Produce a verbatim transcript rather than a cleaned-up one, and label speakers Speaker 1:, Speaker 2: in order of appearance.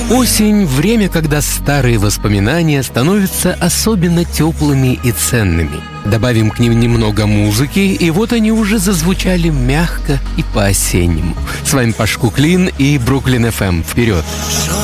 Speaker 1: Осень – время, когда старые воспоминания становятся особенно теплыми и ценными. Добавим к ним немного музыки, и вот они уже зазвучали мягко и по-осеннему. С вами Паш Куклин и Бруклин эф эм. Вперед!